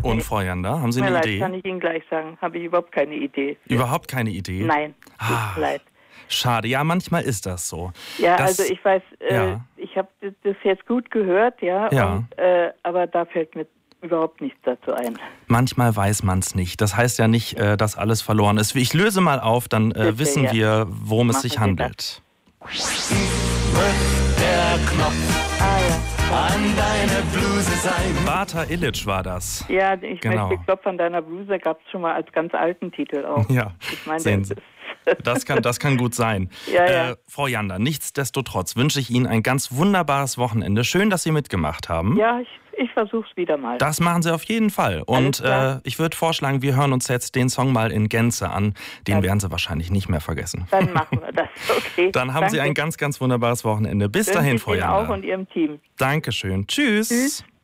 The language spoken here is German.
Und Frau Janda, haben Sie Tut mir eine leid, Idee? kann ich Ihnen gleich sagen. Habe ich überhaupt keine Idee. Überhaupt keine Idee? Nein, tut mir leid. Schade, ja, manchmal ist das so. Ja, also ich weiß, ja. ich habe das jetzt gut gehört, ja. Ja. Aber da fällt mir überhaupt nichts dazu ein. Manchmal weiß man es nicht. Das heißt ja nicht, dass alles verloren ist. Ich löse mal auf, dann wissen wir, worum es sich handelt. Wird der Knopf an deine Bluse sein. Bata Illich war das. Ja, ich Genau. möchte Klopf an deiner Bluse, gab es schon mal als ganz alten Titel auch. Ja, Ich meine, sehen Sie. Das kann gut sein. Ja. Frau Janda, nichtsdestotrotz wünsche ich Ihnen ein ganz wunderbares Wochenende. Schön, dass Sie mitgemacht haben. Ja, ich versuche es wieder mal. Das machen Sie auf jeden Fall. Und ich würde vorschlagen, wir hören uns jetzt den Song mal in Gänze an. Den werden Sie wahrscheinlich nicht mehr vergessen. Dann machen wir das, okay. Dann haben Sie ein ganz, ganz wunderbares Wochenende. Bis dahin, Frau Janda. Auch und Ihrem Team. Dankeschön. Tschüss. Tschüss.